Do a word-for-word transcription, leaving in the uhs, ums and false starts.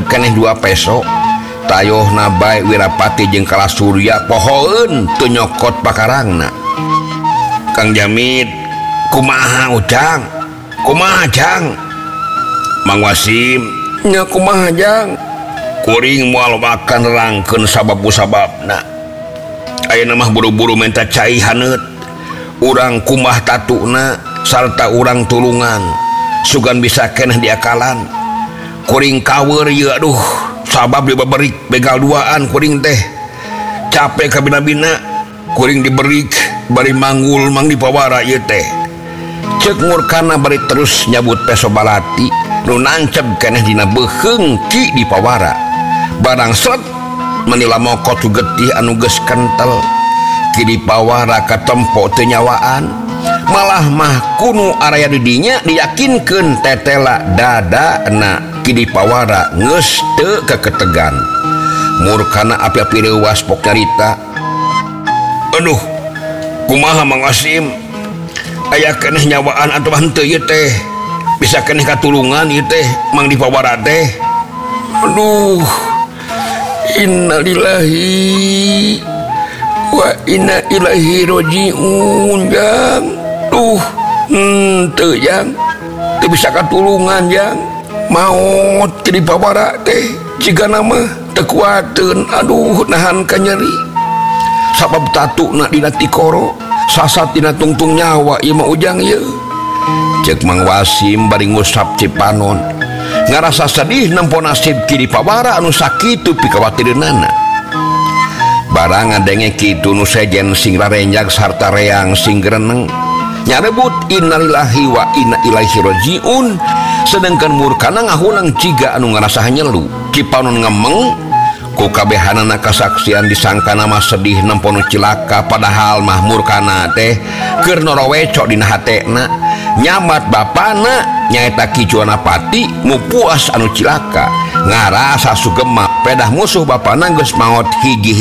keneh dua peso tayoh nabai Wirapati jeung Kala Surya pohoeun teu nyokot pakarangna. Kang Jamid kumaha Ujang? Kumaha Jang? Mang Wasim nya kumaha Jang? Kuring moal makan rangkeun sababu-sababna. Ayeuna mah buru-buru menta cai haneut. Urang kumah tatuna sarta urang tulungan sugan bisa keneh diakalan. Kuring kaweur ieu aduh sabab dibeberik begal duaan kuring teh. Capek ka bina-bina kuring diberik bari manggul mang dipawara ieu teh. Ceuk Murkana bari terus nyabut peso balati nu nancep keneh dina beuheung ki dipawara. Barang sret manila mokot tu getih anu geus kentel ki dipawara katempo teu nyawaan. Malah mah kunu area di dinya diyakinkeun tetela dadana ki dipawara geus teu keketegan. Murkana api-api leuwas pok nyarita. Aduh kumaha Mang Wasim? Aya keneh nyawaan atuh henteu ieu teh? Bisa keneh katulungan ieu teh mang dipawara teh? Aduh innalillahi wa inna ilaihi rajiun Jang. Duh henteu Jang, teu bisa katulungan Jang. Maot ti dipawara teh jigana mah teu kuateun. Aduh nahan ka nyeri sabab tatuna dina tikoro sasat dina tungtung nyawa ieu mah Ujang ieu. Ceuk Mang Wasim bari ngusap Cipanon ngarasa sedih nempo nasib ki dipawara anu sakitu pikawatirnana. Barang ngadenge kitu nu sejen sing rarenjag sarta reang sing greneng nyarebut innalillahi wa inna ilaihi rajiun. Sedangkan Murkana ngahulang ciga anu ngarasa nyelu. Cipanon ngemeng ku kabehanana kasaksian disangka nama sedih nempo nu cilaka padahal mah Murkana teh keur noroweco dina hatena nyamat bapana nyaeta Ki Juanapati mu puas anu cilaka ngarasa sugema pedah musuh bapana geus maot hiji